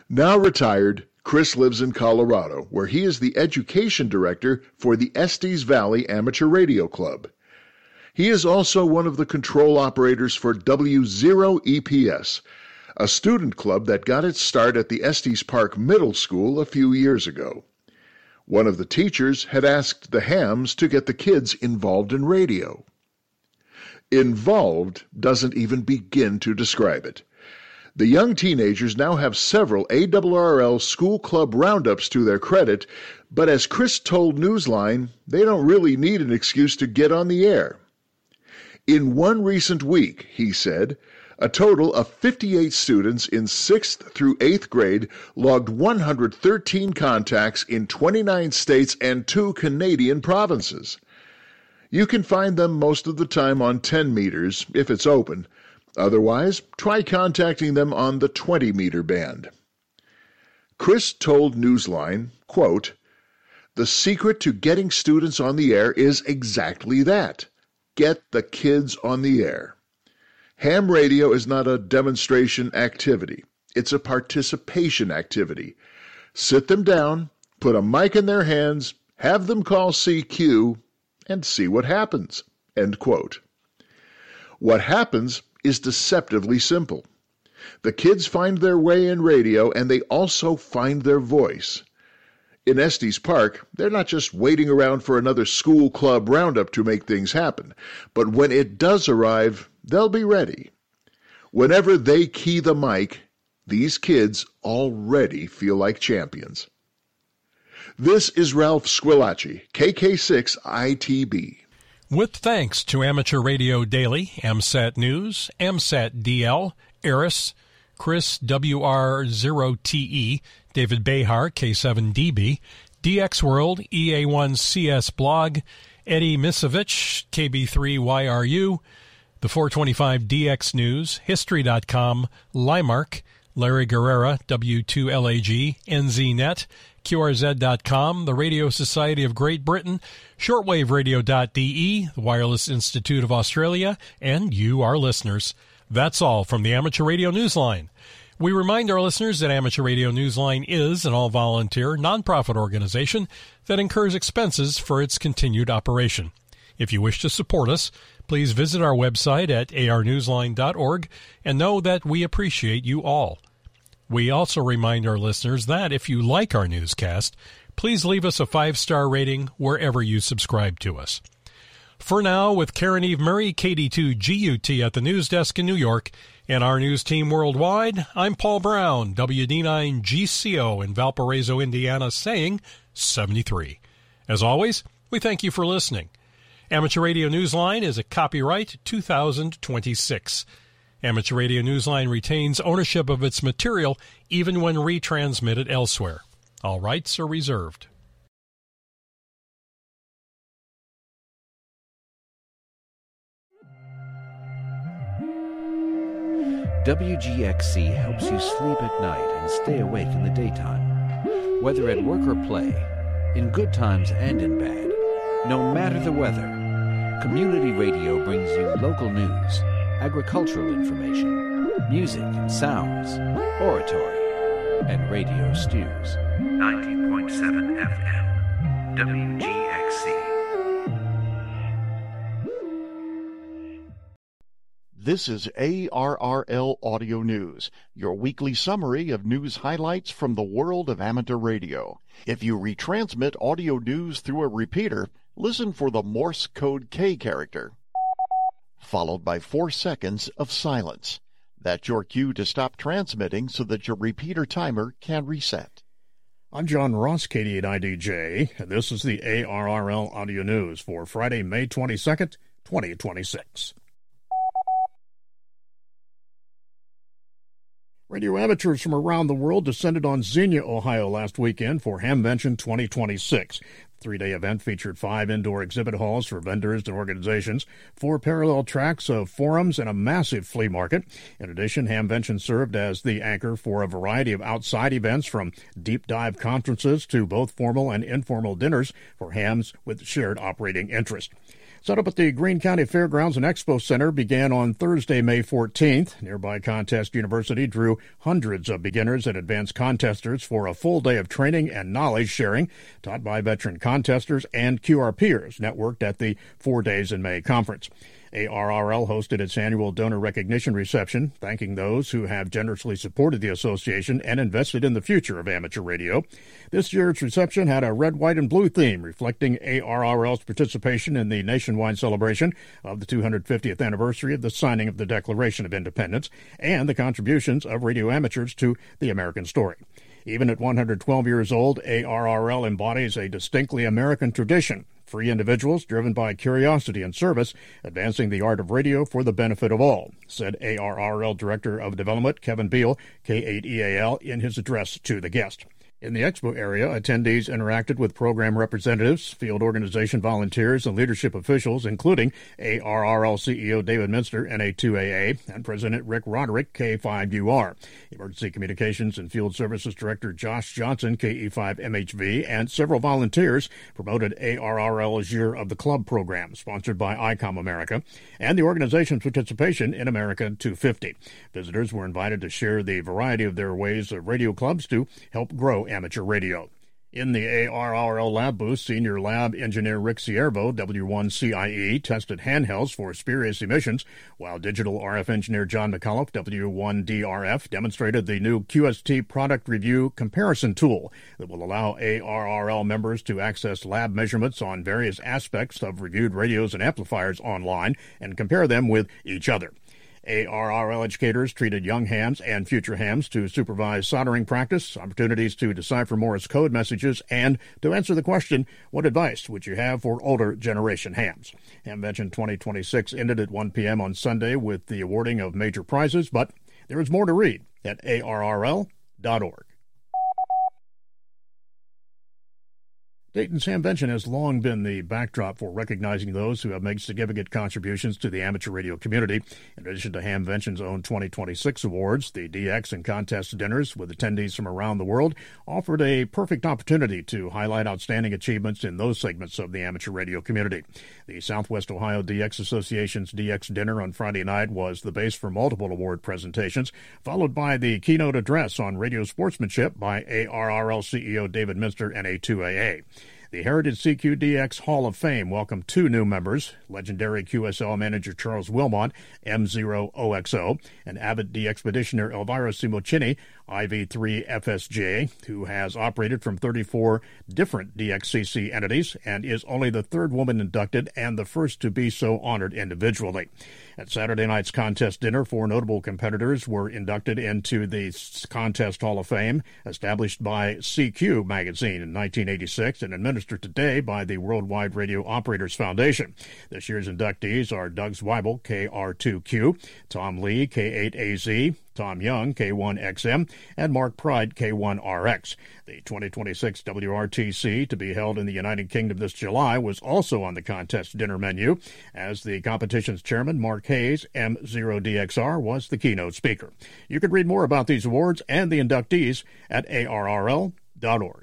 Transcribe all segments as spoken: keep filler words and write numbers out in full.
Now retired, Chris lives in Colorado, where he is the education director for the Estes Valley Amateur Radio Club. He is also one of the control operators for W zero E P S, a student club that got its start at the Estes Park Middle School a few years ago. One of the teachers had asked the Hams to get the kids involved in radio. Involved doesn't even begin to describe it. The young teenagers now have several A R R L school club roundups to their credit, but as Chris told Newsline, they don't really need an excuse to get on the air. In one recent week, he said, a total of fifty-eight students in sixth through eighth grade logged one hundred thirteen contacts in twenty-nine states and two Canadian provinces. You can find them most of the time on ten meters, if it's open. Otherwise, try contacting them on the twenty meter band. Chris told Newsline, quote, "The secret to getting students on the air is exactly that. Get the kids on the air. Ham radio is not a demonstration activity. It's a participation activity. Sit them down, put a mic in their hands, have them call C Q, and see what happens." End quote. What happens is deceptively simple. The kids find their way in radio, and they also find their voice. In Estes Park, they're not just waiting around for another school club roundup to make things happen, but when it does arrive, they'll be ready. Whenever they key the mic, these kids already feel like champions. This is Ralph Squillace, K K six I T B. With thanks to Amateur Radio Daily, AMSAT News, AMSAT D L, Eris, Chris W R zero T E, David Behar, K seven D B, D X World, E A one C S Blog, Eddie Misovich, K B three Y R U, the four twenty-five D X News, History dot com, Limark, Larry Guerrera, W two L A G, N Z Net, Q R Z dot com, the Radio Society of Great Britain, shortwave radio dot D E, the Wireless Institute of Australia, and you, our listeners. That's all from the Amateur Radio Newsline. We remind our listeners that Amateur Radio Newsline is an all-volunteer, nonprofit organization that incurs expenses for its continued operation. If you wish to support us, please visit our website at a r newsline dot org and know that we appreciate you all. We also remind our listeners that if you like our newscast, please leave us a five-star rating wherever you subscribe to us. For now, with Karen Eve Murray, K D two G U T at the news desk in New York, and our news team worldwide, I'm Paul Brown, W D nine G C O in Valparaiso, Indiana, saying seventy-three. As always, we thank you for listening. Amateur Radio Newsline is a copyright two thousand twenty-six. Amateur Radio Newsline retains ownership of its material even when retransmitted elsewhere. All rights are reserved. W G X C helps you sleep at night and stay awake in the daytime. Whether at work or play, in good times and in bad, no matter the weather, community radio brings you local news, agricultural information, music and sounds, oratory, and radio stews. ninety point seven F M, W G X C. This is A R R L Audio News, your weekly summary of news highlights from the world of amateur radio. If you retransmit audio news through a repeater, listen for the Morse code K character, followed by four seconds of silence. That's your cue to stop transmitting so that your repeater timer can reset. I'm John Ross, K D eight I D J, and this is the A R R L Audio News for Friday, May twenty-second, twenty twenty-six. Radio amateurs from around the world descended on Xenia, Ohio last weekend for Hamvention twenty twenty-six. The three-day event featured five indoor exhibit halls for vendors and organizations, four parallel tracks of forums, and a massive flea market. In addition, Hamvention served as the anchor for a variety of outside events, from deep dive conferences to both formal and informal dinners for hams with shared operating interest. Set up at the Greene County Fairgrounds and Expo Center began on Thursday, May fourteenth. Nearby Contest University drew hundreds of beginners and advanced contesters for a full day of training and knowledge sharing taught by veteran contesters and Q R peers networked at the Four Days in May conference. A R R L hosted its annual donor recognition reception, thanking those who have generously supported the association and invested in the future of amateur radio. This year's reception had a red, white, and blue theme, reflecting A R R L's participation in the nationwide celebration of the two hundred fiftieth anniversary of the signing of the Declaration of Independence and the contributions of radio amateurs to the American story. Even at one hundred twelve years old, A R R L embodies a distinctly American tradition. Free individuals driven by curiosity and service, advancing the art of radio for the benefit of all, said A R R L Director of Development Kevin Beal, K eight E A L, in his address to the guest. In the expo area, attendees interacted with program representatives, field organization volunteers, and leadership officials, including A R R L C E O David Minster, N A two A A, and President Rick Roderick, K five U R, Emergency Communications and Field Services Director Josh Johnson, K E five M H V, and several volunteers promoted A R R L's Year of the Club program, sponsored by I COM America, and the organization's participation in America two fifty. Visitors were invited to share the variety of their ways of radio clubs to help grow amateur radio. In the A R R L lab booth, Senior Lab Engineer Rick Siervo, W one C I E, tested handhelds for spurious emissions, while Digital R F Engineer John McAuliffe, W one D R F, demonstrated the new Q S T Product Review Comparison Tool that will allow A R R L members to access lab measurements on various aspects of reviewed radios and amplifiers online and compare them with each other. A R R L educators treated young hams and future hams to supervise soldering practice, opportunities to decipher Morse code messages, and to answer the question, what advice would you have for older generation hams? Hamvention twenty twenty-six ended at one p.m. on Sunday with the awarding of major prizes, but there is more to read at A R R L dot org. Dayton's Hamvention has long been the backdrop for recognizing those who have made significant contributions to the amateur radio community. In addition to Hamvention's own twenty twenty-six awards, the D X and contest dinners with attendees from around the world offered a perfect opportunity to highlight outstanding achievements in those segments of the amateur radio community. The Southwest Ohio D X Association's D X dinner on Friday night was the base for multiple award presentations, followed by the keynote address on radio sportsmanship by A R R L C E O David Minster, N A two A A. The Heritage C Q D X Hall of Fame welcomed two new members, legendary Q S L manager Charles Wilmot, M zero O X O, and avid D Expeditioner Elvira Simocini, I V three F S J, who has operated from thirty-four different D X C C entities and is only the third woman inducted and the first to be so honored individually. At Saturday night's contest dinner, four notable competitors were inducted into the Contest Hall of Fame, established by C Q magazine in nineteen eighty-six and administered today by the Worldwide Radio Operators Foundation. This year's inductees are Doug Zweibel, K R two Q, Tom Lee, K eight A Z, Tom Young, K one X M, and Mark Pride, K one R X. The twenty twenty-six W R T C, to be held in the United Kingdom this July, was also on the contest dinner menu, as the competition's chairman, Mark Hayes, M zero D X R, was the keynote speaker. You can read more about these awards and the inductees at A R R L dot org.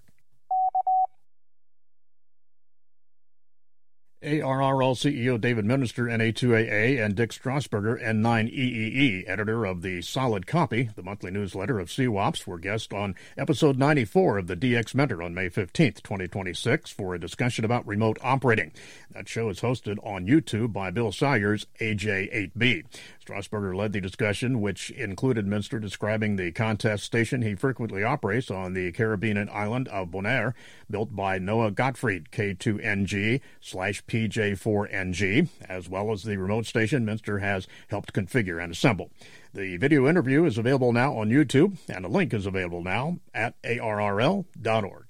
A R R L C E O David Minster, N A two A A, and Dick Strasburger, N nine E E E, editor of the Solid Copy, the monthly newsletter of C WAPS, were guests on episode ninety-four of the D X Mentor on May fifteenth, twenty twenty-six, for a discussion about remote operating. That show is hosted on YouTube by Bill Sawyer's A J eight B. Strasburger led the discussion, which included Minster describing the contest station he frequently operates on the Caribbean island of Bonaire, built by Noah Gottfried, K two N G slash P J four N G, as well as the remote station Minster has helped configure and assemble. The video interview is available now on YouTube, and a link is available now at A R R L dot org.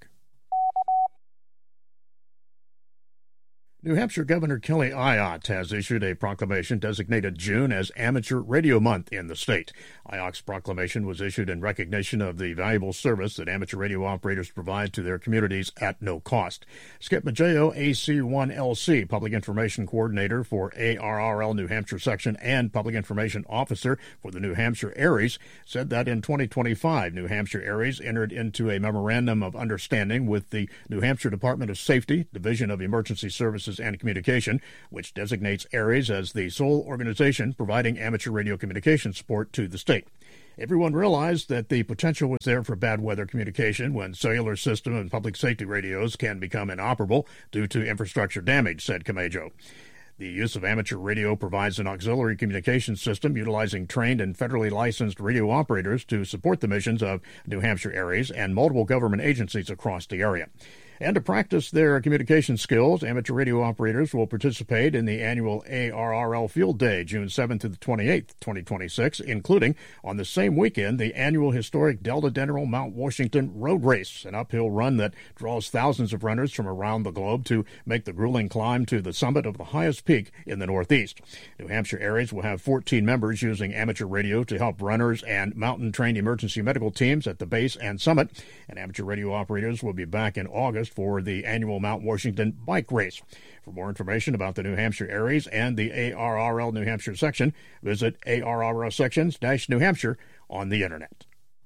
New Hampshire Governor Kelly Ayotte has issued a proclamation designated June as Amateur Radio Month in the state. Ayotte's proclamation was issued in recognition of the valuable service that amateur radio operators provide to their communities at no cost. Skip Maggio, A C one L C, Public Information Coordinator for A R R L New Hampshire Section and Public Information Officer for the New Hampshire ARES, said that in twenty twenty-five, New Hampshire ARES entered into a memorandum of understanding with the New Hampshire Department of Safety, Division of Emergency Services Services and Communication, which designates ARES as the sole organization providing amateur radio communication support to the state. Everyone realized that the potential was there for bad weather communication when cellular system and public safety radios can become inoperable due to infrastructure damage, said Camajo. The use of amateur radio provides an auxiliary communication system utilizing trained and federally licensed radio operators to support the missions of New Hampshire ARES and multiple government agencies across the area. And to practice their communication skills, amateur radio operators will participate in the annual A R R L Field Day, June seventh to the twenty-eighth, twenty twenty-six, including on the same weekend the annual historic Delta Dental Mount Washington Road Race, an uphill run that draws thousands of runners from around the globe to make the grueling climb to the summit of the highest peak in the Northeast. New Hampshire ARES will have fourteen members using amateur radio to help runners and mountain-trained emergency medical teams at the base and summit, and amateur radio operators will be back in August for the annual Mount Washington Bike Race. For more information about the New Hampshire ARES and the A R R L New Hampshire section, visit A R R L Sections New Hampshire on the Internet.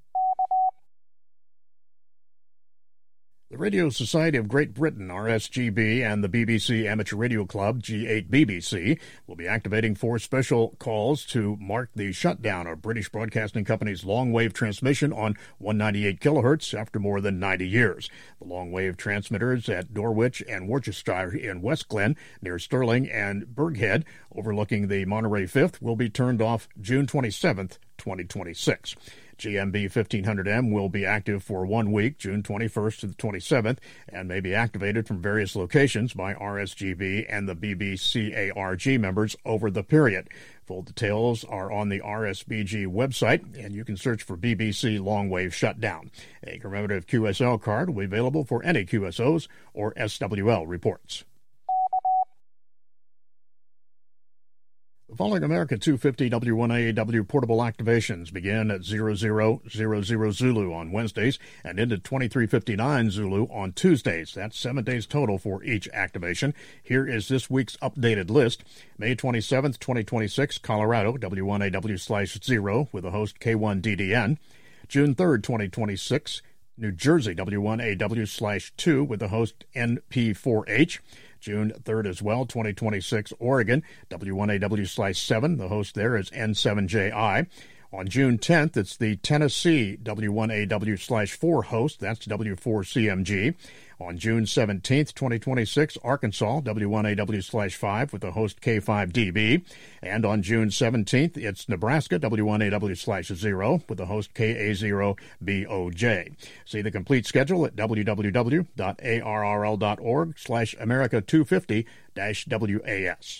The Radio Society of Great Britain, R S G B, and the B B C Amateur Radio Club, G eight B B C, will be activating four special calls to mark the shutdown of British Broadcasting Company's long-wave transmission on one ninety-eight kilohertz after more than ninety years. The long-wave transmitters at Norwich and Worcestershire in West Glen, near Stirling and Burghead, overlooking the Monterey Fifth, will be turned off June twenty-seventh, twenty twenty-six. G M B fifteen hundred M will be active for one week, June twenty-first to the twenty-seventh, and may be activated from various locations by R S G B and the B B C A R G members over the period. Full details are on the R S B G website, and you can search for B B C Long Wave Shutdown. A commemorative Q S L card will be available for any Q S Os or S W L reports. The following America two fifty W one A W portable activations begin at zero zero zero zero Zulu on Wednesdays and end at twenty-three fifty-nine Zulu on Tuesdays. That's seven days total for each activation. Here is this week's updated list. May twenty-seventh, twenty twenty-six, Colorado, W one A W slash zero with the host K one D D N. June third, twenty twenty-six, New Jersey, W one A W slash two with the host N P four H. June third as well, twenty twenty-six, Oregon, W one A W slash seven. The host there is N seven J I. On June tenth, it's the Tennessee W one A W slash four host. That's W four C M G. On June seventeenth, twenty twenty-six, Arkansas, W one A W slash five with the host K five D B. And on June seventeenth, it's Nebraska, W one A W slash zero with the host K A zero B O J. See the complete schedule at w w w dot a r r l dot org slash America two fifty dash W A S.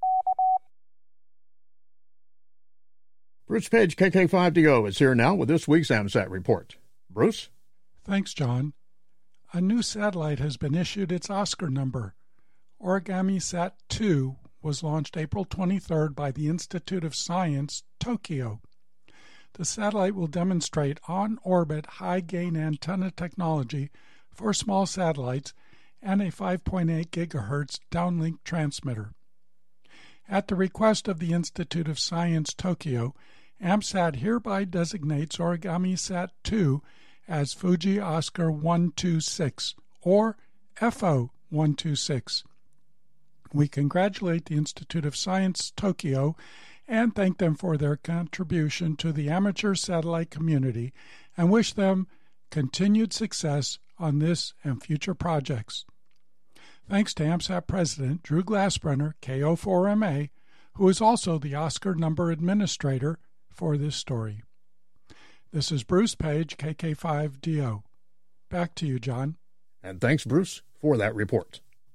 Bruce Page, K K five D O, is here now with this week's AMSAT report. Bruce? Thanks, John. A new satellite has been issued its Oscar number. OrigamiSat two was launched April twenty-third by the Institute of Science, Tokyo. The satellite will demonstrate on-orbit high-gain antenna technology for small satellites and a five point eight gigahertz downlink transmitter. At the request of the Institute of Science, Tokyo, AMSAT hereby designates OrigamiSat two as Fuji Oscar one two six, or F O one two six. We congratulate the Institute of Science, Tokyo, and thank them for their contribution to the amateur satellite community, and wish them continued success on this and future projects. Thanks to AMSAT President Drew Glassbrenner, K O four M A, who is also the Oscar number administrator for this story. This is Bruce Page, K K five D O. Back to you, John. And thanks, Bruce, for that report.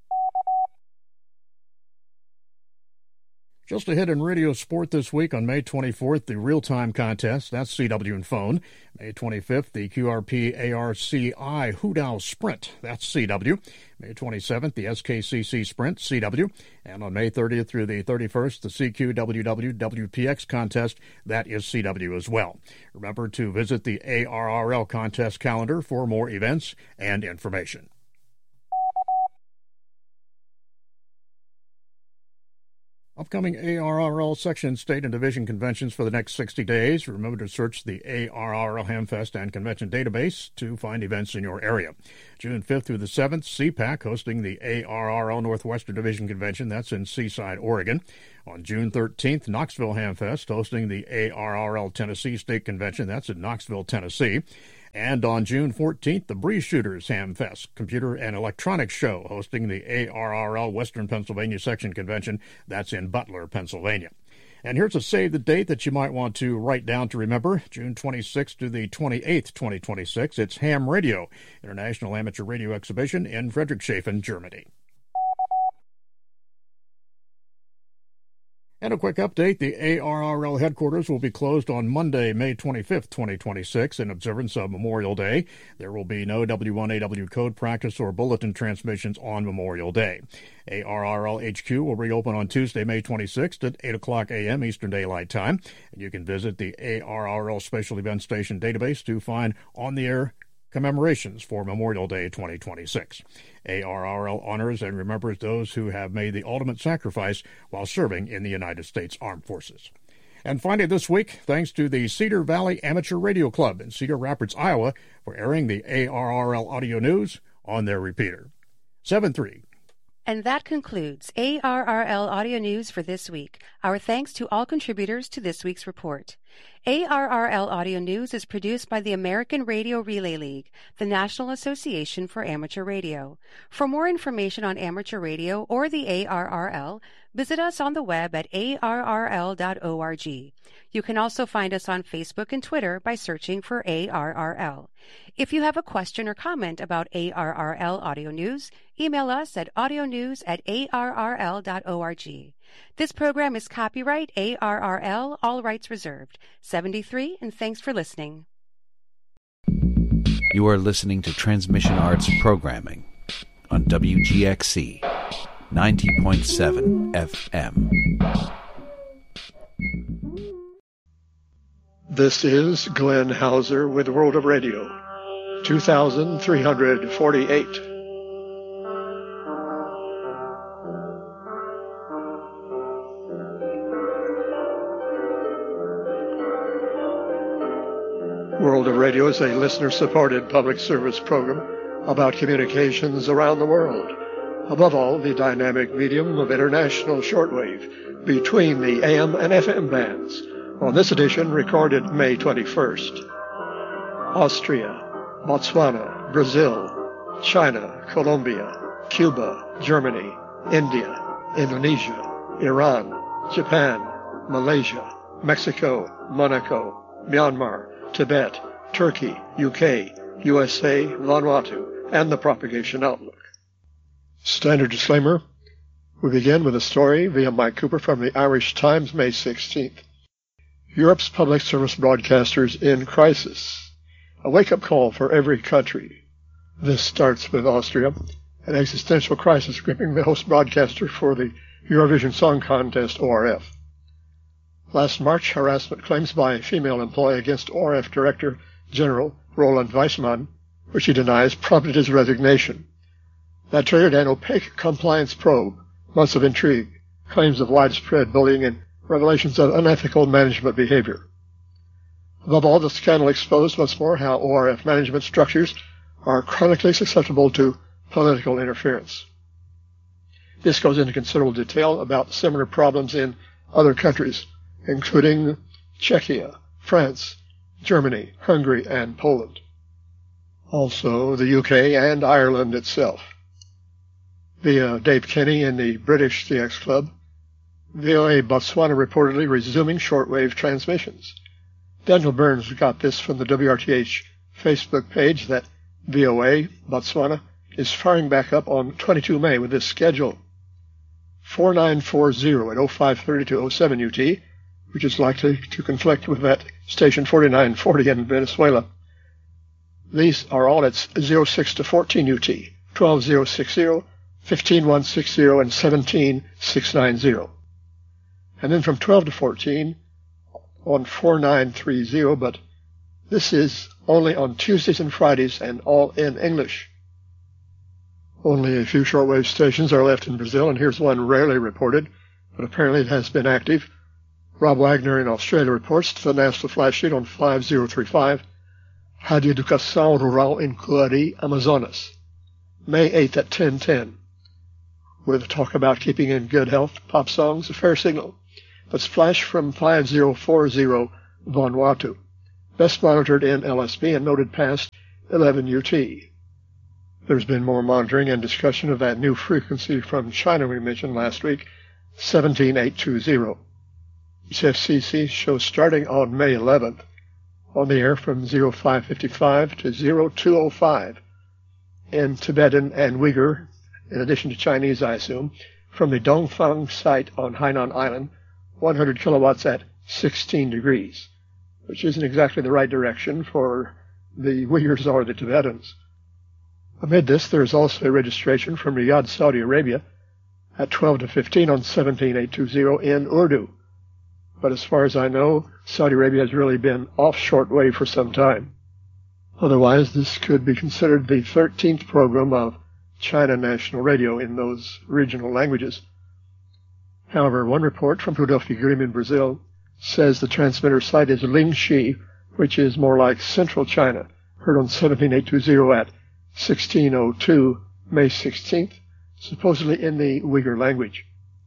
Just ahead in radio sport this week on May twenty-fourth, the real-time contest, that's C W and phone. May twenty-fifth, the Q R P A R C I Hoot Owl Sprint, that's C W. May twenty-seventh, the S K C C Sprint, C W. And on May thirtieth through the thirty-first, the C Q W W W P X contest, that is C W as well. Remember to visit the A R R L contest calendar for more events and information. Upcoming A R R L section, state, and division conventions for the next sixty days. Remember to search the A R R L Hamfest and Convention database to find events in your area. June fifth through the seventh, C PAC hosting the A R R L Northwestern Division Convention. That's in Seaside, Oregon. On June thirteenth, Knoxville Hamfest hosting the A R R L Tennessee State Convention. That's in Knoxville, Tennessee. And on June fourteenth, the Breeze Shooters Hamfest, Computer and Electronics Show, hosting the A R R L Western Pennsylvania Section Convention. That's in Butler, Pennsylvania. And here's a save the date that you might want to write down to remember. June twenty-sixth to the twenty-eighth, twenty twenty-six. It's Ham Radio, International Amateur Radio Exhibition in Friedrichshafen, Germany. And a quick update, the A R R L headquarters will be closed on Monday, May twenty-fifth, twenty twenty-six, in observance of Memorial Day. There will be no W one A W code practice or bulletin transmissions on Memorial Day. A R R L H Q will reopen on Tuesday, May twenty-sixth at eight o'clock a.m. Eastern Daylight Time. And you can visit the A R R L Special Event Station database to find on-the-air commemorations for Memorial Day twenty twenty-six. A R R L honors and remembers those who have made the ultimate sacrifice while serving in the United States Armed Forces. And finally this week, thanks to the Cedar Valley Amateur Radio Club in Cedar Rapids, Iowa, for airing the A R R L audio news on their repeater. seven three. And that concludes A R R L Audio News for this week. Our thanks to all contributors to this week's report. A R R L Audio News is produced by the American Radio Relay League, the National Association for Amateur Radio. For more information on amateur radio or the A R R L, visit us on the web at A R R L dot org. You can also find us on Facebook and Twitter by searching for A R R L. If you have a question or comment about A R R L Audio News, email us at audionews at A R R L dot org. This program is copyright A R R L, all rights reserved. seventy-three, and thanks for listening. You are listening to Transmission Arts Programming on W G X C ninety point seven F M. This is Glenn Hauser with World of Radio, two thousand three hundred forty-eight. World of Radio is a listener-supported public service program about communications around the world. Above all, the dynamic medium of international shortwave between the A M and F M bands. On this edition, recorded May twenty-first. Austria, Botswana, Brazil, China, Colombia, Cuba, Germany, India, Indonesia, Iran, Japan, Malaysia, Mexico, Monaco, Myanmar, Tibet, Turkey, U K, U S A, Vanuatu, and the Propagation Outlook. Standard disclaimer. We begin with a story via Mike Cooper from the Irish Times, May sixteenth. Europe's public service broadcasters in crisis. A wake-up call for every country. This starts with Austria, an existential crisis gripping the host broadcaster for the Eurovision Song Contest, O R F. Last March, harassment claims by a female employee against O R F Director General Roland Weissmann, which he denies, prompted his resignation. That triggered an opaque compliance probe, months of intrigue, claims of widespread bullying, and revelations of unethical management behavior. Above all, the scandal exposed once more how O R F management structures are chronically susceptible to political interference. This goes into considerable detail about similar problems in other countries, including Czechia, France, Germany, Hungary, and Poland. Also the U K and Ireland itself. Via Dave Kenny in the British C X Club, V O A Botswana reportedly resuming shortwave transmissions. Daniel Burns got this from the W R T H Facebook page that V O A Botswana is firing back up on the twenty-second of May with this schedule. forty-nine forty at oh five thirty-two oh seven U T, which is likely to conflict with that station forty-nine forty in Venezuela. These are all at oh six to fourteen U T, twelve oh sixty, fifteen one sixty, and seventeen six ninety. And then from twelve to fourteen on forty-nine thirty, but this is only on Tuesdays and Fridays and all in English. Only a few shortwave stations are left in Brazil, and here's one rarely reported but apparently it has been active. Rob Wagner in Australia reports to the National Flash Sheet on five zero three five, Rádio Educação Rural em Coari, Amazonas, May eighth at ten ten. With talk about keeping in good health, pop songs, a fair signal. That's flash from five zero four zero Vanuatu, best monitored in L S B and noted past eleven U T. There's been more monitoring and discussion of that new frequency from China we mentioned last week, seventeen eight two zero. C F C C shows starting on May eleventh on the air from zero five fifty-five to zero two oh five in Tibetan and Uyghur, in addition to Chinese, I assume, from the Dongfang site on Hainan Island, one hundred kilowatts at sixteen degrees, which isn't exactly the right direction for the Uyghurs or the Tibetans. Amid this, there is also a registration from Riyadh, Saudi Arabia, at twelve to fifteen on seventeen eight two zero in Urdu. But as far as I know, Saudi Arabia has really been off shortwave for some time. Otherwise, this could be considered the thirteenth program of China National Radio in those regional languages. However, one report from Rudolf Grimm in Brazil says the transmitter site is Lingxi, which is more like Central China, heard on seventeen eight two zero at sixteen oh two, May sixteenth, supposedly in the Uyghur language.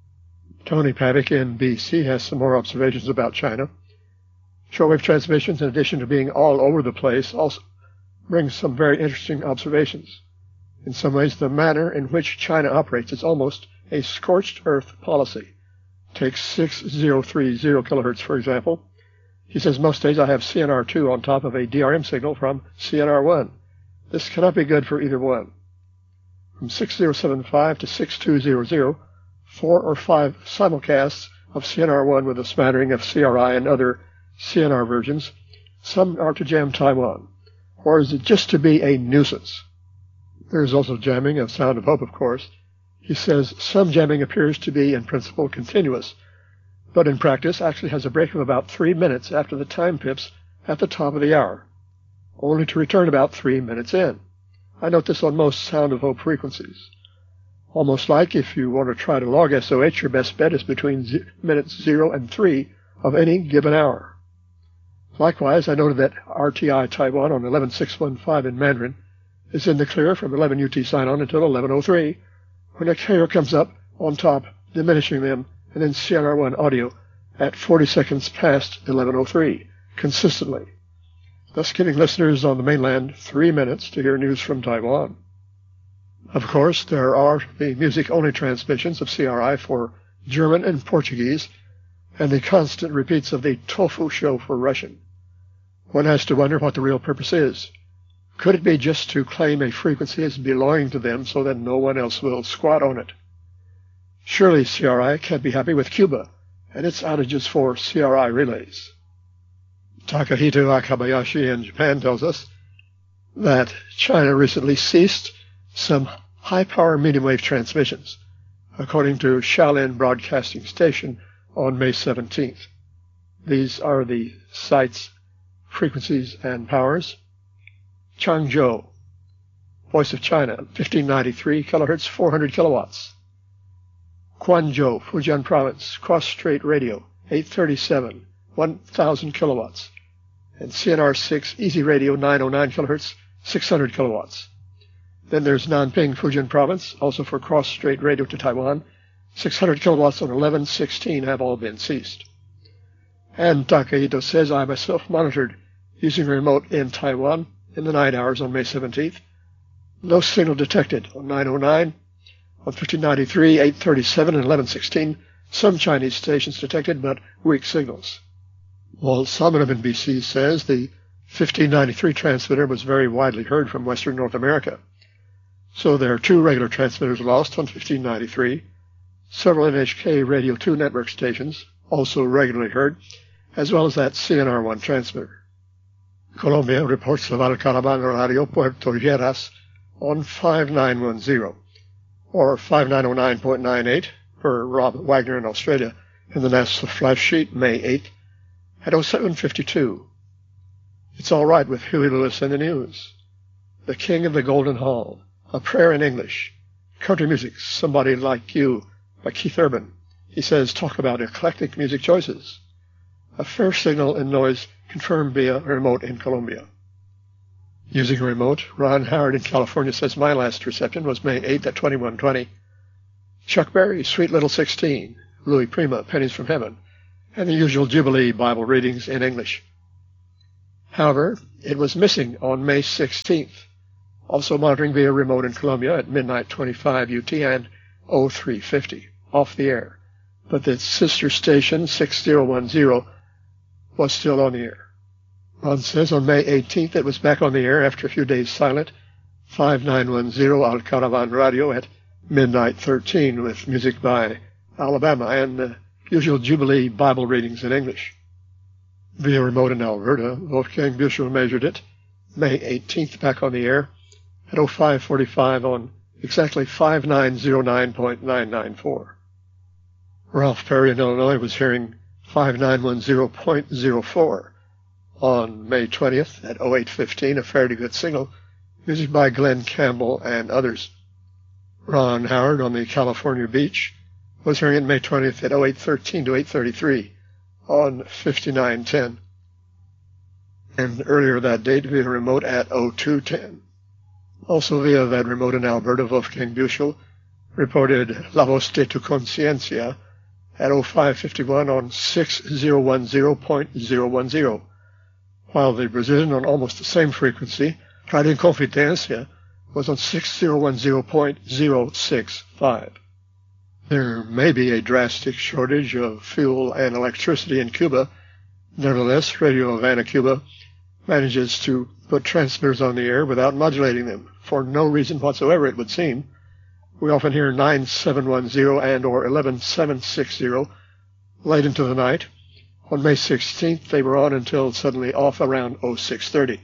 Tony Pavick in B C has some more observations about China. Shortwave transmissions, in addition to being all over the place, also brings some very interesting observations. In some ways, the manner in which China operates is almost a scorched earth policy. Take six thousand thirty kilohertz, for example. He says, most days I have C N R two on top of a D R M signal from C N R one. This cannot be good for either one. From six thousand seventy-five to six two hundred, four or five simulcasts of C N R one with a smattering of C R I and other C N R versions. Some are to jam Taiwan. Or is it just to be a nuisance? There is also jamming of Sound of Hope, of course. He says some jamming appears to be, in principle, continuous, but in practice actually has a break of about three minutes after the time pips at the top of the hour, only to return about three minutes in. I note this on most Sound of Hope frequencies. Almost like if you want to try to log S O H, your best bet is between z- minutes zero and three of any given hour. Likewise, I noted that R T I Taiwan on eleven six fifteen in Mandarin is in the clear from eleven U T sign-on until eleven oh three, when a carrier comes up on top, diminishing them, and then C N R one audio at forty seconds past eleven oh three, consistently, thus giving listeners on the mainland three minutes to hear news from Taiwan. Of course, there are the music-only transmissions of C R I for German and Portuguese, and the constant repeats of the Tofu show for Russian. One has to wonder what the real purpose is. Could it be just to claim a frequency as belonging to them so that no one else will squat on it? Surely C R I can't be happy with Cuba and its outages for C R I relays. Takahito Akabayashi in Japan tells us that China recently ceased some high-power medium-wave transmissions, according to Shaolin Broadcasting Station on May seventeenth. These are the site's frequencies and powers. Changzhou, Voice of China, fifteen ninety-three kilohertz, four hundred kilowatts. Quanzhou, Fujian Province, Cross Strait Radio, eight thirty-seven, one thousand kilowatts. And C N R six, Easy Radio, nine oh nine kilohertz, six hundred kilowatts. Then there's Nanping, Fujian Province, also for Cross Strait Radio to Taiwan. six hundred kilowatts on eleven sixteen have all been ceased. And Takahito says, I myself monitored using a remote in Taiwan in the night hours on May seventeenth. No signal detected on nine oh nine, on fifteen ninety-three, eight thirty-seven, and eleven sixteen. Some Chinese stations detected, but weak signals. Walt Salmon in B C says the fifteen ninety-three transmitter was very widely heard from western North America. So there are two regular transmitters lost on fifteen ninety-three, several N H K Radio two network stations, also regularly heard, as well as that C N R one transmitter. Colombia reports Naval Caravan Radio Puerto Lleras on five nine one zero, or five nine oh nine point nine eight for Rob Wagner in Australia in the National Flash Sheet, May eighth, at oh seven fifty-two. It's all right with Huey Lewis and the News. The King of the Golden Hall, A Prayer in English, Country Music, Somebody Like You by Keith Urban, He says, talk about eclectic music choices. A fair signal and noise confirmed via remote in Colombia. Using a remote, Ron Howard in California says my last reception was May eighth at twenty-one twenty. Chuck Berry, Sweet Little sixteen, Louis Prima, Pennies from Heaven, and the usual Jubilee Bible readings in English. However, it was missing on May sixteenth, also monitoring via remote in Colombia at midnight twenty-five U T and oh three fifty, off the air, but the sister station six zero one zero was still on the air. Ron says on May eighteenth it was back on the air after a few days silent, five nine one zero Al Caravan Radio at midnight thirteen with music by Alabama and the usual Jubilee Bible readings in English. Via remote in Alberta, Wolfgang Büchel measured it, May eighteenth back on the air at oh five forty-five on exactly five nine zero nine point nine nine four. Ralph Perry in Illinois was hearing five nine one zero point zero four on May twentieth at oh eight fifteen, a fairly good signal, music by Glenn Campbell and others. Ron Howard on the California beach was hearing it May twentieth at oh eight thirteen to eight thirty-three on fifty-nine ten. And earlier that date via remote at oh two ten. Also via that remote in Alberta, Wolfgang Büchel reported La Voz de tu Conciencia at oh five fifty-one on six zero one zero point zero one zero, while the Brazilian on almost the same frequency, Radio Confidência, was on six zero one zero point zero six five. There may be a drastic shortage of fuel and electricity in Cuba. Nevertheless, Radio Havana, Cuba, manages to put transmitters on the air without modulating them, for no reason whatsoever, it would seem. We often hear nine seven one zero and or eleven seven sixty late into the night. On May sixteenth, they were on until suddenly off around oh six thirty.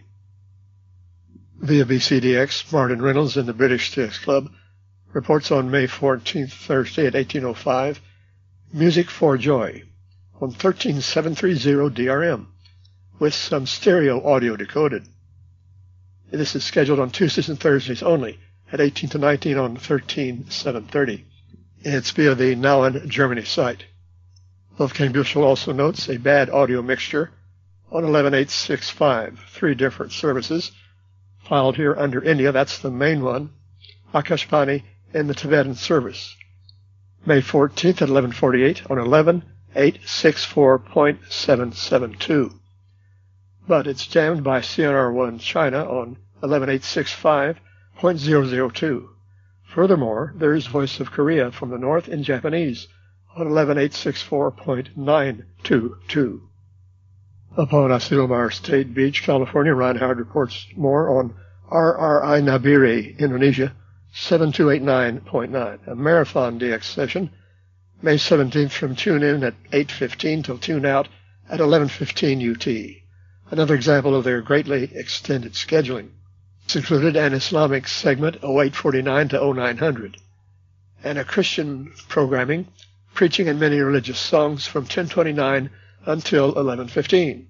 Via B C D X, Martin Reynolds in the British Sticks Club reports on May fourteenth, Thursday at eighteen oh five, Music for Joy on thirteen seven thirty D R M with some stereo audio decoded. This is scheduled on Tuesdays and Thursdays only at eighteen to nineteen on thirteen seven thirty. It's via the Nauen, Germany site. Wolfgang Büchel also notes a bad audio mixture on eleven eight sixty-five, three different services, filed here under India, that's the main one, Akashvani in the Tibetan service. May fourteenth at eleven forty-eight on eleven eight sixty-four point seven seven two. But it's jammed by C N R one China on eleven eight sixty-five point zero zero two. Furthermore, there is Voice of Korea from the north in Japanese on eleven eight sixty-four point nine two two. Upon Asilomar State Beach, California, Ron Howard reports more on R R I Nabire, Indonesia, seven two eight nine point nine, a marathon D X session, May seventeenth from tune in at eight fifteen till tune out at eleven fifteen U T. Another example of their greatly extended scheduling. This included an Islamic segment oh eight forty-nine to oh nine hundred, and a Christian programming, preaching and many religious songs from ten twenty-nine until eleven fifteen.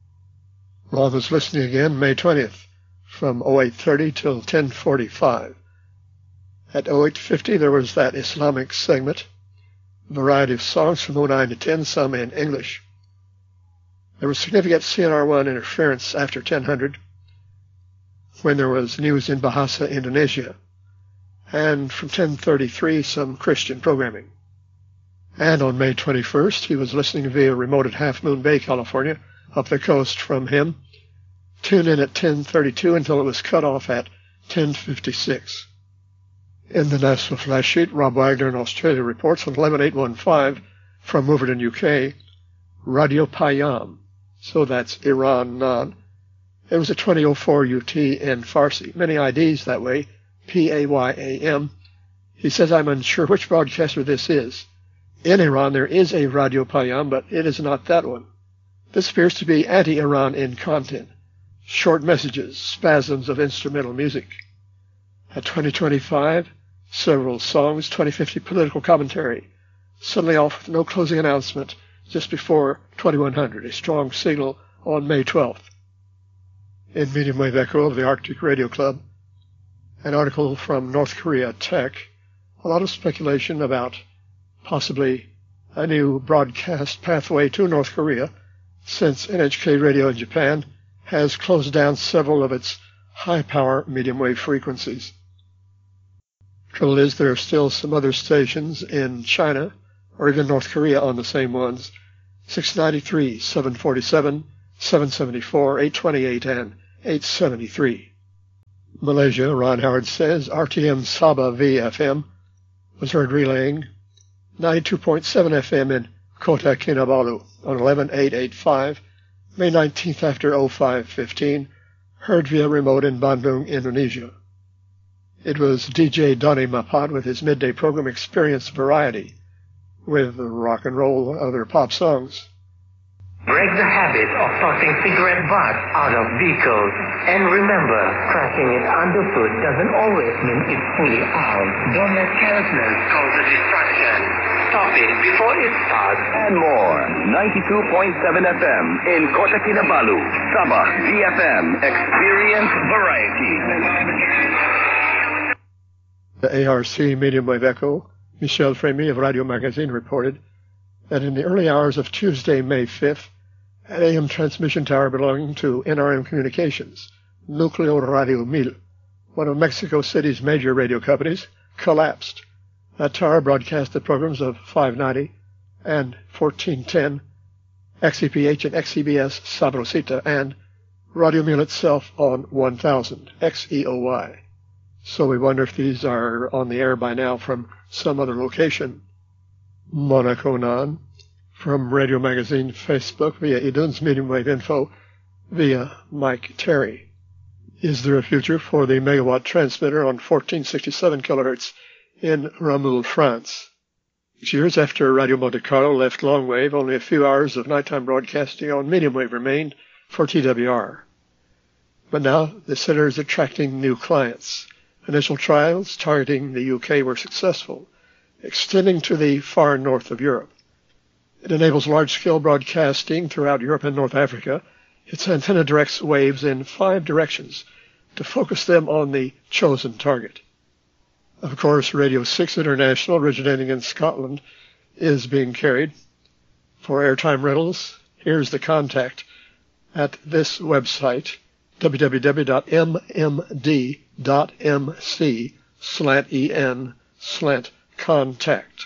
Ron was listening again May twentieth from oh eight thirty till ten forty-five. At oh eight fifty there was that Islamic segment, a variety of songs from oh nine to ten, some in English. There was significant C N R one interference after ten hundred, when there was news in Bahasa, Indonesia, and from ten thirty-three some Christian programming. And on May twenty-first, he was listening via remote at Half Moon Bay, California, up the coast from him, tuned in at ten thirty-two until it was cut off at ten fifty-six. In the national flash sheet, Rob Wagner in Australia reports on eleven eight fifteen from Wolverton, U K, Radio Payam, so that's Iran non. It was at twenty oh four U T in Farsi. Many I Ds that way, P A Y A M. He says, I'm unsure which broadcaster this is. In Iran there is a Radio Payam, but it is not that one. This appears to be anti-Iran in content. Short messages, spasms of instrumental music. At twenty twenty-five, several songs, twenty fifty political commentary. Suddenly off with no closing announcement just before twenty-one hundred, a strong signal on May twelfth. In Medium Wave Echo of the Arctic Radio Club, an article from North Korea Tech, a lot of speculation about possibly a new broadcast pathway to North Korea, since N H K Radio in Japan has closed down several of its high-power medium-wave frequencies. Trouble is, there are still some other stations in China, or even North Korea on the same ones, six ninety-three, seven forty-seven, seven seventy-four, eight twenty-eight, and eight seventy-three. Malaysia, Ron Howard says, R T M Sabah V F M was heard relaying ninety-two point seven F M in Kota Kinabalu on eleven eight eighty-five, May nineteenth after oh five fifteen, heard via remote in Bandung, Indonesia. It was D J Donny Mapat with his midday program Experience Variety, with rock and roll other pop songs. Break the habit of tossing cigarette butts out of vehicles. And remember, cracking it underfoot doesn't always mean it's fully out. Don't let carelessness cause a distraction. Stop it before it starts. And more. ninety-two point seven F M in Kota Kinabalu, Sabah V F M. Experience Variety. The A R C Medium Wave Echo, Michel Frémy of Radio Magazine, reported that in the early hours of Tuesday, May fifth, an A M transmission tower belonging to N R M Communications, Núcleo Radio Mil, one of Mexico City's major radio companies, collapsed. That tower broadcast the programs of five ninety and fourteen ten, X E P H and X E B S Sabrosita, and Radio Mil itself on one thousand, X E O Y. So we wonder if these are on the air by now from some other location. Monaco Nan, from Radio Magazine Facebook via Idun's Medium Wave Info via Mike Terry. Is there a future for the megawatt transmitter on fourteen sixty-seven kilohertz in Ramoul, France? Six years after Radio Monte Carlo left longwave, only a few hours of nighttime broadcasting on medium wave remained for T W R. But now the center is attracting new clients. Initial trials targeting the U K were successful, extending to the far north of Europe. It enables large-scale broadcasting throughout Europe and North Africa. Its antenna directs waves in five directions to focus them on the chosen target. Of course, Radio six International, originating in Scotland, is being carried. For airtime rentals, here's the contact at this website, w w w dot m m d dot m c slant en slant contact.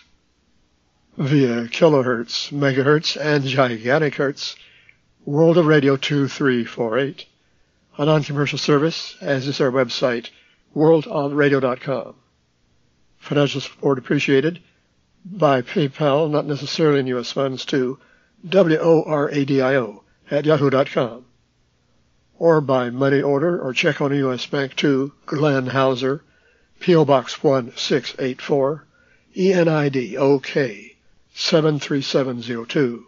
Via kilohertz, megahertz, and gigantic hertz, World of Radio two three four eight, a non-commercial service, as is our website, world of radio dot com. Financial support appreciated by PayPal, not necessarily in U S funds, to W O R A D I O at yahoo dot com, or by money order or check on a U S bank to Glenn Hauser, P O Box one six eight four, E N I D O K seven three seven zero two.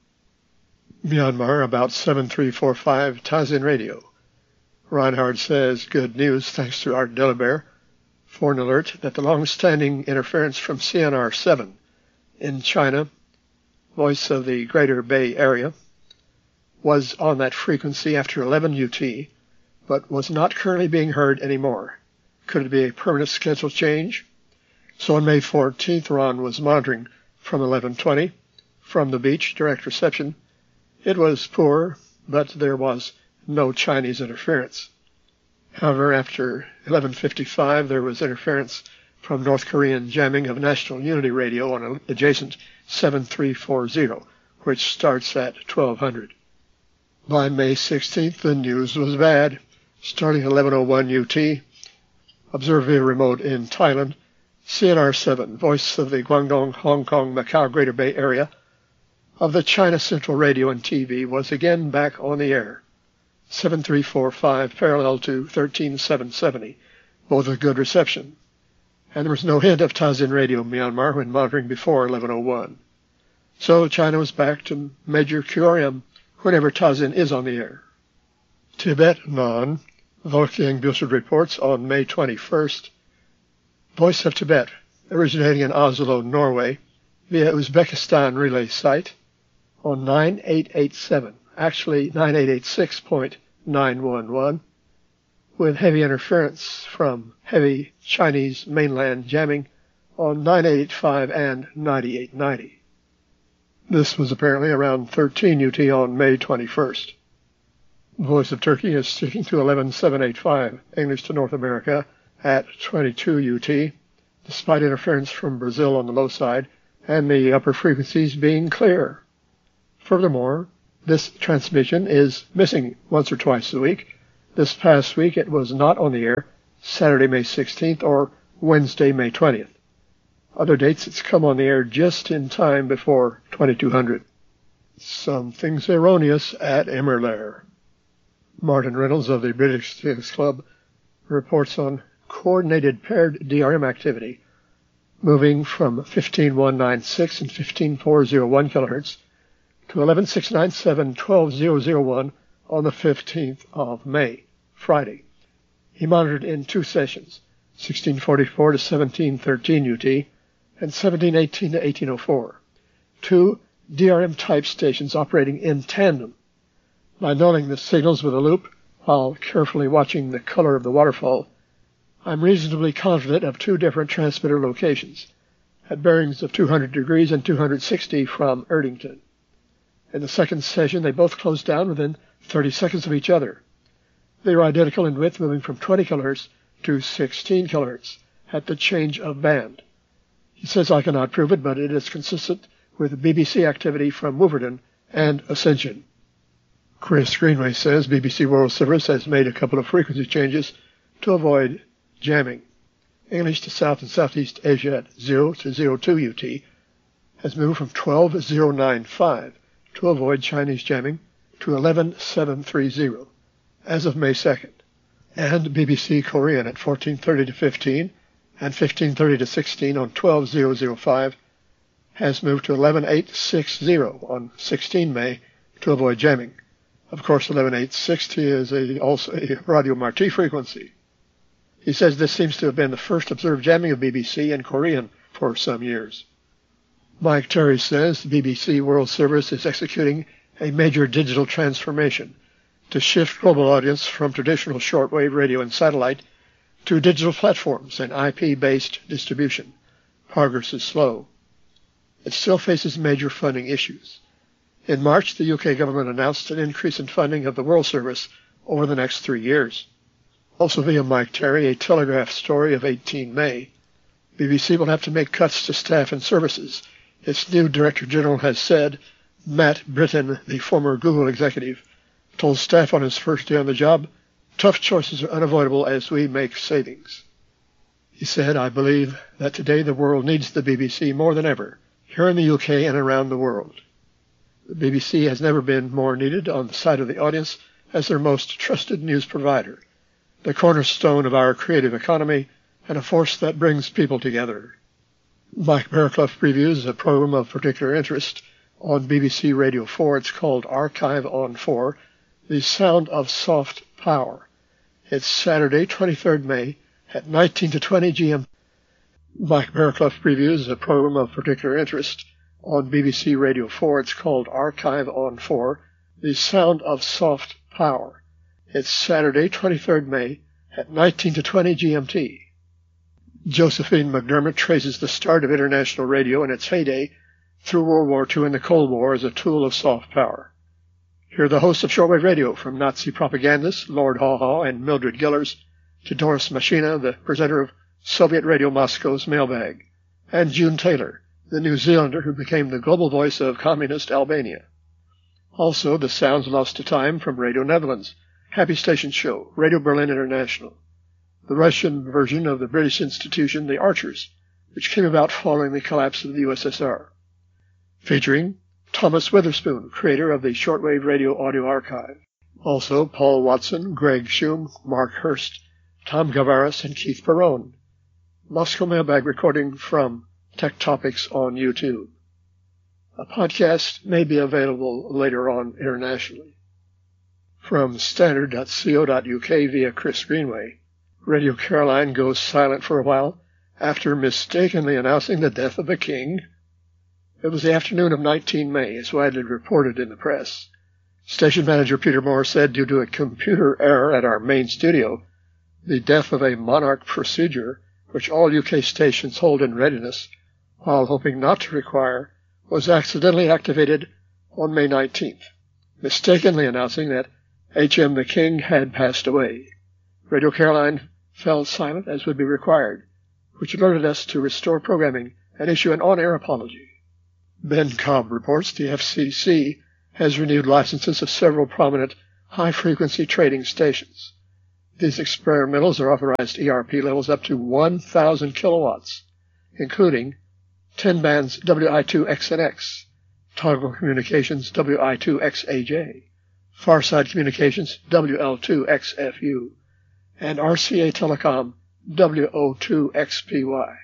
Myanmar, about seven three four five, Tazin Radio. Ron Howard says, good news, thanks to Art Delabert, for an alert that the long-standing interference from C N R seven in China, voice of the Greater Bay Area, was on that frequency after eleven U T, but was not currently being heard anymore. Could it be a permanent schedule change? So on May fourteenth, Ron was monitoring from eleven twenty, from the beach, direct reception. It was poor, but there was no Chinese interference. However, after eleven fifty-five, there was interference from North Korean jamming of National Unity Radio on an adjacent seven three four zero, which starts at twelve hundred. By May sixteenth, the news was bad. Starting at eleven oh one U T, observed via remote in Thailand, C N R seven, voice of the Guangdong, Hong Kong, Macau Greater Bay Area, of the China Central Radio and T V, was again back on the air. seven three four five, parallel to thirteen seven seventy, both with good reception. And there was no hint of Tazin Radio Myanmar when monitoring before eleven oh one. So China was back to major Q R M whenever Tazin is on the air. Tibet Non, Wolfgang Busard reports on May twenty-first, Voice of Tibet, originating in Oslo, Norway, via Uzbekistan relay site on nine eight eight seven, actually nine eight eight six point nine one one, with heavy interference from heavy Chinese mainland jamming on nine eight eight five and ninety-eight ninety. This was apparently around thirteen U T on May twenty-first. Voice of Turkey is sticking to eleven seven eighty-five, English to North America, at twenty-two U T, despite interference from Brazil on the low side, and the upper frequencies being clear. Furthermore, this transmission is missing once or twice a week. This past week it was not on the air, Saturday, May sixteenth, or Wednesday, May twentieth. Other dates it's come on the air just in time before twenty-two hundred. Something's erroneous at Immerlair. Martin Reynolds of the British Physics Club reports on coordinated paired D R M activity moving from fifteen one ninety-six and fifteen four oh one kilohertz to eleven six ninety-seven, twelve thousand one on the fifteenth of May, Friday. He monitored in two sessions, sixteen forty-four to seventeen thirteen U T and seventeen eighteen to eighteen oh four, two D R M-type stations operating in tandem. By knowing the signals with a loop, while carefully watching the color of the waterfall, I'm reasonably confident of two different transmitter locations, at bearings of two hundred degrees and two hundred sixty from Erdington. In the second session, they both closed down within thirty seconds of each other. They were identical in width, moving from twenty kilohertz to sixteen kilohertz at the change of band. He says I cannot prove it, but it is consistent with B B C activity from Wolverton and Ascension. Chris Greenway says B B C World Service has made a couple of frequency changes to avoid jamming. English to South and Southeast Asia at zero to zero two U T has moved from twelve thousand ninety-five to avoid Chinese jamming to eleven seven thirty as of May second. And B B C Korean at fourteen thirty to fifteen and fifteen thirty to sixteen on twelve thousand five has moved to eleven eight sixty on sixteen May to avoid jamming. Of course, eleven eight sixty is a, also a Radio Marti frequency. He says this seems to have been the first observed jamming of B B C in Korean for some years. Mike Terry says the B B C World Service is executing a major digital transformation to shift global audience from traditional shortwave radio and satellite to digital platforms and I P-based distribution. Progress is slow. It still faces major funding issues. In March, the U K government announced an increase in funding of the World Service over the next three years. Also via Mike Terry, a Telegraph story of eighteenth May, B B C will have to make cuts to staff and services. Its new Director General has said. Matt Britton, the former Google executive, told staff on his first day on the job, tough choices are unavoidable as we make savings. He said, I believe that today the world needs the B B C more than ever, here in the U K and around the world. The B B C has never been more needed on the side of the audience as their most trusted news provider, the cornerstone of our creative economy, and a force that brings people together. Mike Bearclough previews a program of particular interest on B B C Radio four. It's called Archive on four, The Sound of Soft Power. It's Saturday, twenty-third May, at nineteen to twenty G M T. Mike Bearclough previews a program of particular interest on B B C Radio four. It's called Archive on four, The Sound of Soft Power. It's Saturday, twenty-third May, at nineteen to twenty G M T. Josephine McDermott traces the start of international radio in its heyday through World War Two and the Cold War as a tool of soft power. Here are the hosts of shortwave radio, from Nazi propagandists Lord Haw Haw and Mildred Gillers to Doris Machina, the presenter of Soviet Radio Moscow's Mailbag, and June Taylor, the New Zealander who became the global voice of communist Albania. Also, the sounds lost to time from Radio Netherlands, Happy Station Show, Radio Berlin International, the Russian version of the British institution The Archers, which came about following the collapse of the U S S R, featuring Thomas Witherspoon, creator of the Shortwave Radio Audio Archive. Also, Paul Watson, Greg Shum, Mark Hurst, Tom Gavaris, and Keith Perrone. Moscow Mailbag recording from Tech Topics on YouTube. A podcast may be available later on internationally. From standard dot co dot U K via Chris Greenway, Radio Caroline goes silent for a while after mistakenly announcing the death of the king. It was the afternoon of nineteenth May, as widely reported in the press. Station manager Peter Moore said, due to a computer error at our main studio, the death of a monarch procedure, which all U K stations hold in readiness, while hoping not to require was accidentally activated on May nineteenth, mistakenly announcing that H M the King had passed away. Radio Caroline fell silent as would be required, which alerted us to restore programming and issue an on-air apology. Ben Cobb reports the F C C has renewed licenses of several prominent high-frequency trading stations. These experimentals are authorized E R P levels up to one thousand kilowatts, including ten bands W I two X N X, Toggle Communications W I two X A J, Farside Communications W L two X F U, and R C A Telecom W O two X P Y.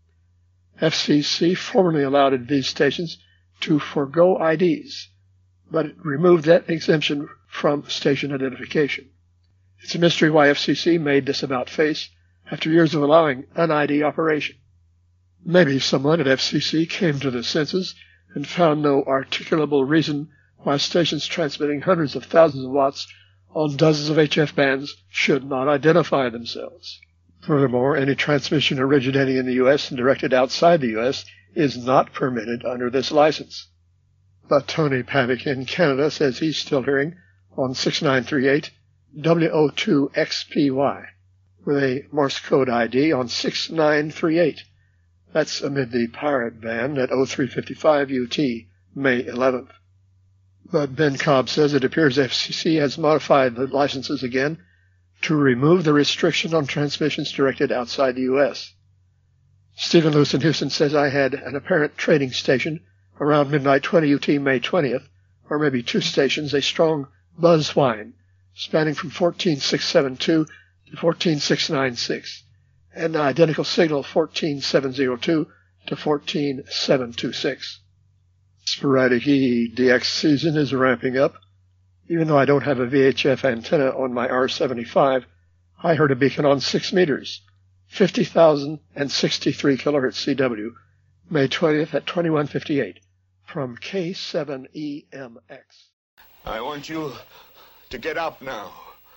F C C formerly allowed these stations to forego I Ds, but it removed that exemption from station identification. It's a mystery why F C C made this about-face after years of allowing an I D operation. Maybe someone at F C C came to their senses and found no articulable reason why stations transmitting hundreds of thousands of watts on dozens of H F bands should not identify themselves. Furthermore, any transmission originating in the U S and directed outside the U S is not permitted under this license. But Tony Pavick in Canada says he's still hearing on six nine three eight W O two X P Y with a Morse code I D on six nine three eight. That's amid the pirate band at oh three fifty-five U T, May eleventh. But Ben Cobb says it appears F C C has modified the licenses again to remove the restriction on transmissions directed outside the U S. Stephen Luce in Houston says I had an apparent trading station around midnight twenty U T, May twentieth, or maybe two stations, a strong buzz whine spanning from fourteen six seven two to fourteen six nine six, and an identical signal fourteen seven oh two to fourteen seven two six. Sporadic E D X season is ramping up. Even though I don't have a V H F antenna on my R seventy-five, I heard a beacon on six meters, fifty thousand sixty-three kilohertz C W, May twentieth at twenty-one fifty-eight, from K seven E M X. I want you to get up now.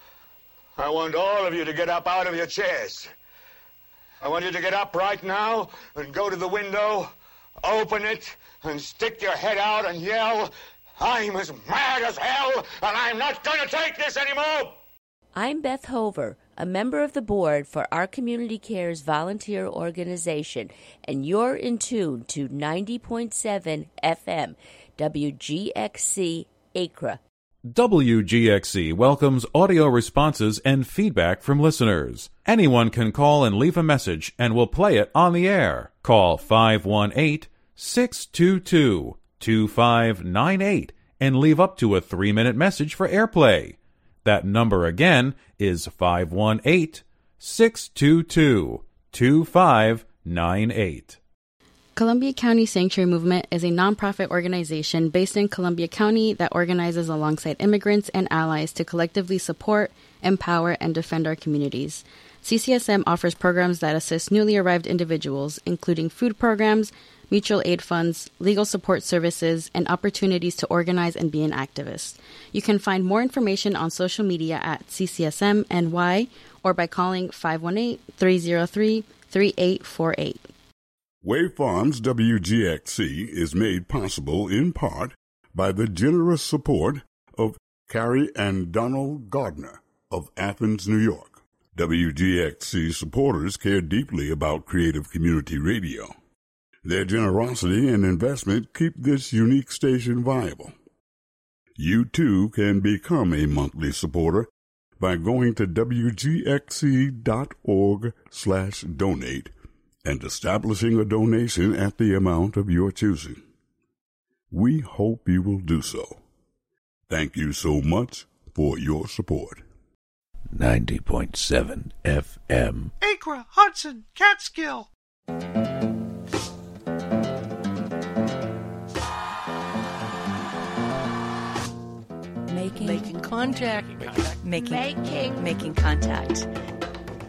I want all of you to get up out of your chairs. I want you to get up right now and go to the window, open it, and stick your head out and yell, "I'm as mad as hell, and I'm not going to take this anymore!" I'm Beth Hover, a member of the board for Our Community Cares volunteer organization, and you're in tune to ninety point seven F M, W G X C, Acre. W G X C welcomes audio responses and feedback from listeners. Anyone can call and leave a message, and we'll play it on the air. Call five one eight, six two two, two five nine eight and leave up to a three-minute message for airplay. That number again is five one eight, six two two, two five nine eight. Columbia County Sanctuary Movement is a nonprofit organization based in Columbia County that organizes alongside immigrants and allies to collectively support, empower, and defend our communities. C C S M offers programs that assist newly arrived individuals, including food programs, mutual aid funds, legal support services, and opportunities to organize and be an activist. You can find more information on social media at C C S M N Y or by calling five one eight, three oh three, three eight four eight. Wave Farms W G X C is made possible in part by the generous support of Carrie and Donald Gardner of Athens, New York. W G X C supporters care deeply about creative community radio. Their generosity and investment keep this unique station viable. You too can become a monthly supporter by going to W G X C dot org slash donate and establishing a donation at the amount of your choosing. We hope you will do so. Thank you so much for your support. ninety point seven F M. Acre, Hudson, Catskill. Making, making contact, making, making, making contact.